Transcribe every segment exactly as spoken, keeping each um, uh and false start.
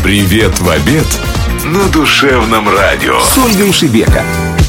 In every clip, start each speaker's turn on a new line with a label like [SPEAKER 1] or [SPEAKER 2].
[SPEAKER 1] Привет в обед на душевном радио
[SPEAKER 2] с Ольгой Шебека.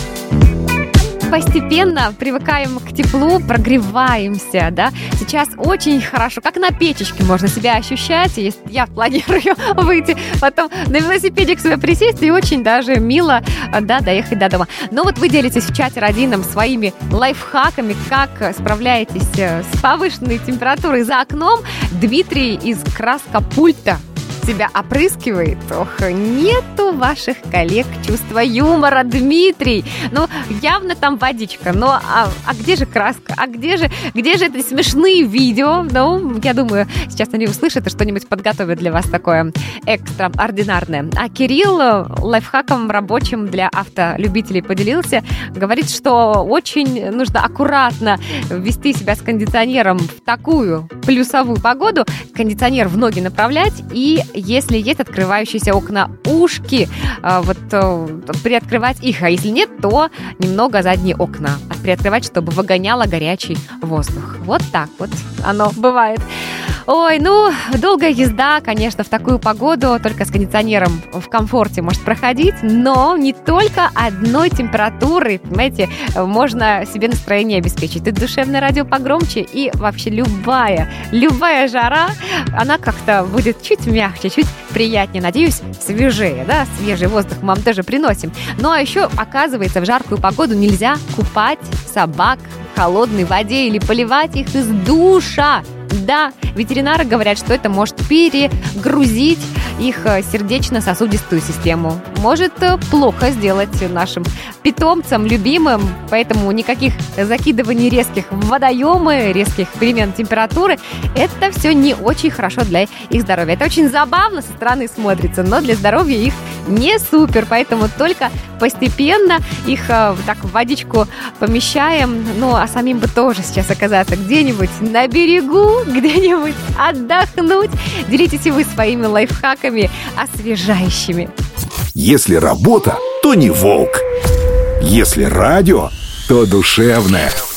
[SPEAKER 3] Постепенно привыкаем к теплу, прогреваемся, да. Сейчас очень хорошо, как на печечке можно себя ощущать. Если я планирую выйти, потом на велосипеде к себе присесть, и очень даже мило, да, доехать до дома. Но вот вы делитесь в чате родином своими лайфхаками, как справляетесь с повышенной температурой за окном. Дмитрий из Краскопульта себя опрыскивает. Ох, нету ваших коллег чувства юмора, Дмитрий. Ну, явно там водичка. Но а, а где же краска? А где же, где же эти смешные видео? Ну, я думаю, сейчас они услышат и что-нибудь подготовят для вас такое экстраординарное. А Кирилл лайфхаком рабочим для автолюбителей поделился. Говорит, что очень нужно аккуратно вести себя с кондиционером в такую плюсовую погоду. Кондиционер в ноги направлять, и если есть открывающиеся окна ушки, вот приоткрывать их, а если нет, то немного задние окна приоткрывать, чтобы выгоняло горячий воздух. Вот так вот оно бывает. Ой, ну, долгая езда, конечно, в такую погоду только с кондиционером в комфорте может проходить, но не только одной температурой, понимаете, можно себе настроение обеспечить. И душевное радио погромче, и вообще любая, любая жара, она как-то будет чуть мягче, чуть приятнее, надеюсь, свежее, да, свежий воздух мы вам тоже приносим. Ну, а еще, оказывается, в жаркую погоду нельзя купать собак в холодной воде или поливать их из душа. Да, ветеринары говорят, что это может перегрузить их сердечно-сосудистую систему. Может плохо сделать нашим питомцам, любимым. Поэтому никаких закидываний резких в водоемы, резких перемен температуры. Это все не очень хорошо для их здоровья. Это очень забавно со стороны смотрится, но для здоровья их не супер. Поэтому только постепенно их так в водичку помещаем. Ну, а самим бы тоже сейчас оказаться где-нибудь на берегу, где-нибудь отдохнуть. Делитесь и вы своими лайфхаками освежающими.
[SPEAKER 2] Если работа, то не волк. Если радио, то душевное.